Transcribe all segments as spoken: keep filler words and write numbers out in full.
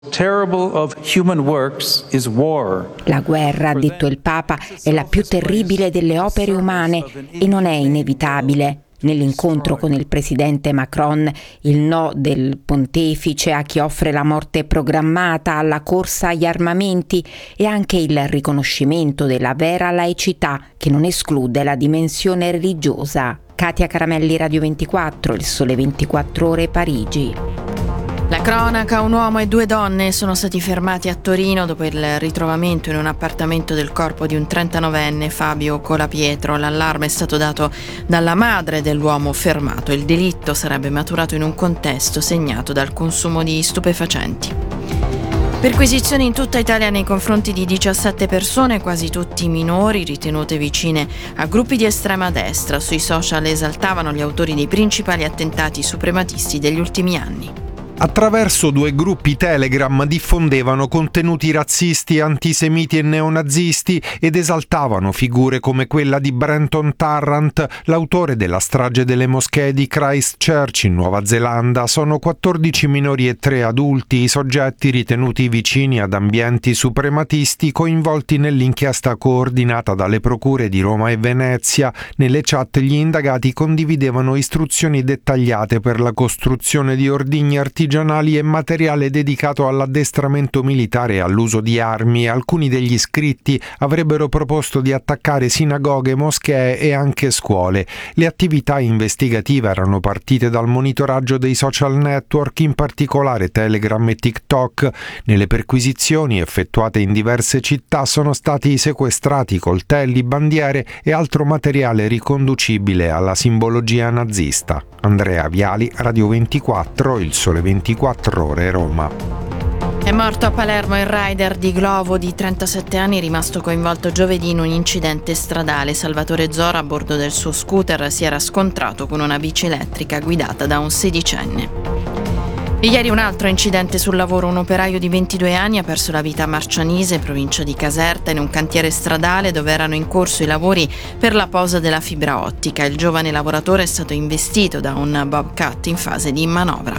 terrible of human works is war. La guerra, ha detto il Papa, è la più terribile delle opere umane e non è inevitabile. Nell'incontro con il presidente Macron, il no del pontefice a chi offre la morte programmata, alla corsa agli armamenti e anche il riconoscimento della vera laicità che non esclude la dimensione religiosa. Katia Caramelli, Radio ventiquattro, Il Sole ventiquattro Ore, Parigi. La cronaca: un uomo e due donne sono stati fermati a Torino dopo il ritrovamento in un appartamento del corpo di un trentanovenne, Fabio Colapietro. L'allarme è stato dato dalla madre dell'uomo fermato. Il delitto sarebbe maturato in un contesto segnato dal consumo di stupefacenti. Perquisizioni in tutta Italia nei confronti di diciassette persone, quasi tutti minori, ritenute vicine a gruppi di estrema destra. Sui social esaltavano gli autori dei principali attentati suprematisti degli ultimi anni. Attraverso due gruppi Telegram diffondevano contenuti razzisti, antisemiti e neonazisti ed esaltavano figure come quella di Brenton Tarrant, l'autore della strage delle moschee di Christchurch in Nuova Zelanda. Sono quattordici minori e tre adulti i soggetti ritenuti vicini ad ambienti suprematisti coinvolti nell'inchiesta coordinata dalle procure di Roma e Venezia. Nelle chat gli indagati condividevano istruzioni dettagliate per la costruzione di ordigni artigianali e materiale dedicato all'addestramento militare e all'uso di armi. Alcuni degli iscritti avrebbero proposto di attaccare sinagoghe, moschee e anche scuole. Le attività investigative erano partite dal monitoraggio dei social network, in particolare Telegram e TikTok. Nelle perquisizioni effettuate in diverse città sono stati sequestrati coltelli, bandiere e altro materiale riconducibile alla simbologia nazista. Andrea Viali, Radio ventiquattro, Il Sole ventiquattro Ore, Roma. È morto a Palermo il rider di Glovo di trentasette anni, rimasto coinvolto giovedì in un incidente stradale. Salvatore Zora, a bordo del suo scooter, si era scontrato con una bici elettrica guidata da un sedicenne. E ieri un altro incidente sul lavoro. Un operaio di ventidue anni ha perso la vita a Marcianise, provincia di Caserta, in un cantiere stradale dove erano in corso i lavori per la posa della fibra ottica. Il giovane lavoratore è stato investito da un bobcat in fase di manovra.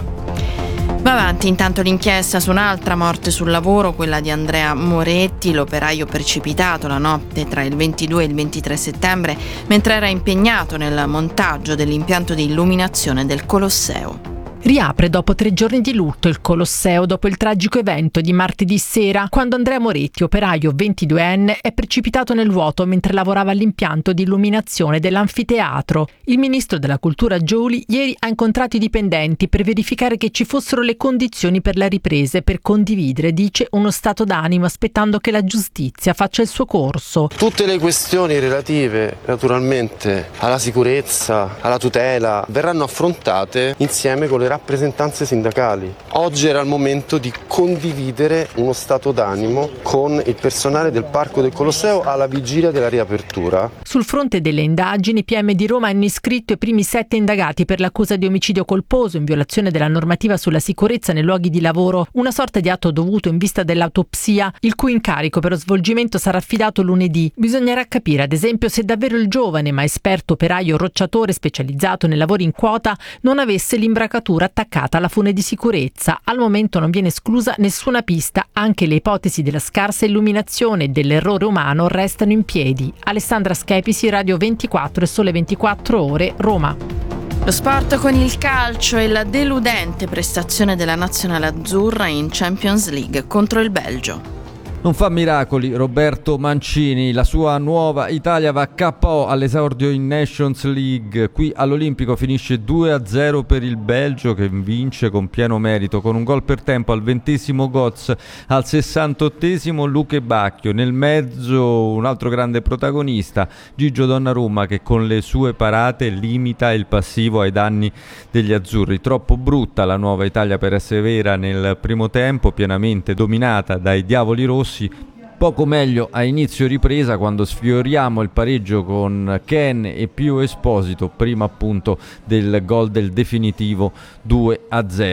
Va avanti intanto l'inchiesta su un'altra morte sul lavoro, quella di Andrea Moretti, l'operaio precipitato la notte tra il ventidue e il ventitré settembre mentre era impegnato nel montaggio dell'impianto di illuminazione del Colosseo. Riapre dopo tre giorni di lutto il Colosseo dopo il tragico evento di martedì sera, quando Andrea Moretti, operaio ventiduenne, è precipitato nel vuoto mentre lavorava all'impianto di illuminazione dell'anfiteatro. Il ministro della Cultura Gioli ieri ha incontrato i dipendenti per verificare che ci fossero le condizioni per la ripresa e per condividere, dice, uno stato d'animo aspettando che la giustizia faccia il suo corso. Tutte le questioni relative naturalmente alla sicurezza, alla tutela, verranno affrontate insieme con le rappresentanze sindacali. Oggi era il momento di condividere uno stato d'animo con il personale del Parco del Colosseo alla vigilia della riapertura. Sul fronte delle indagini, i P M di Roma hanno iscritto i primi sette indagati per l'accusa di omicidio colposo in violazione della normativa sulla sicurezza nei luoghi di lavoro, una sorta di atto dovuto in vista dell'autopsia, il cui incarico per lo svolgimento sarà affidato lunedì. Bisognerà capire, ad esempio, se davvero il giovane ma esperto operaio rocciatore specializzato nei lavori in quota non avesse l'imbracatura attaccata alla fune di sicurezza. Al momento non viene esclusa nessuna pista, anche le ipotesi della scarsa illuminazione e dell'errore umano restano in piedi. Alessandra Schepisi, Radio ventiquattro e Sole ventiquattro Ore, Roma. Lo sport con il calcio e la deludente prestazione della nazionale azzurra in Champions League contro il Belgio. Non fa miracoli Roberto Mancini, la sua nuova Italia va K O all'esordio in Nations League. Qui all'Olimpico finisce due a zero per il Belgio, che vince con pieno merito con un gol per tempo al ventesimo Götze, al sessantottesimo Luke Bacchio. Nel mezzo un altro grande protagonista, Gigio Donnarumma, che con le sue parate limita il passivo ai danni degli azzurri. Troppo brutta la nuova Italia per essere vera nel primo tempo, pienamente dominata dai diavoli rossi. Poco meglio a inizio ripresa, quando sfioriamo il pareggio con Ken e Pio Esposito prima appunto del gol del definitivo due a zero.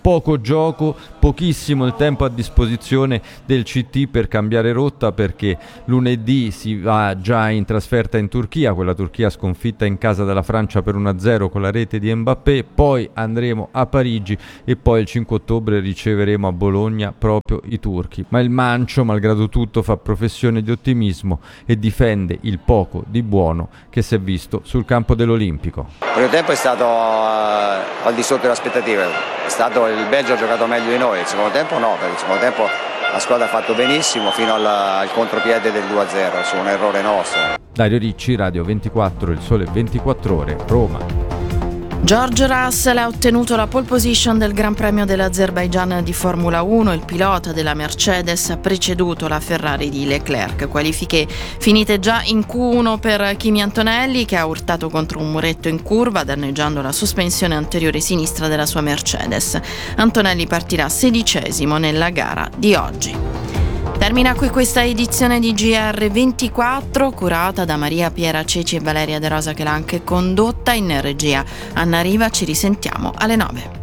poco gioco, pochissimo il tempo a disposizione del C T per cambiare rotta, perché lunedì si va già in trasferta in Turchia, quella Turchia sconfitta in casa dalla Francia per uno a zero con la rete di Mbappé, poi andremo a Parigi e poi il cinque ottobre riceveremo a Bologna proprio i turchi. Ma il Mancio, malgrado tutto, fa professione di ottimismo e difende il poco di buono che si è visto sul campo dell'Olimpico. Il primo tempo è stato uh, al di sotto delle aspettative, è stato il Belgio ha giocato meglio di noi, il secondo tempo no, perché il secondo tempo la squadra ha fatto benissimo fino al, al contropiede del due a zero su un errore nostro. Dario Ricci, Radio ventiquattro, Il Sole ventiquattro Ore, Roma. George Russell ha ottenuto la pole position del Gran Premio dell'Azerbaigian di Formula uno. Il pilota della Mercedes ha preceduto la Ferrari di Leclerc. Qualifiche finite già in Q uno per Kimi Antonelli, che ha urtato contro un muretto in curva, danneggiando la sospensione anteriore sinistra della sua Mercedes. Antonelli partirà sedicesimo nella gara di oggi. Termina qui questa edizione di G R ventiquattro, curata da Maria Piera Ceci e Valeria De Rosa, che l'ha anche condotta. In regia Anna Riva. Ci risentiamo alle nove.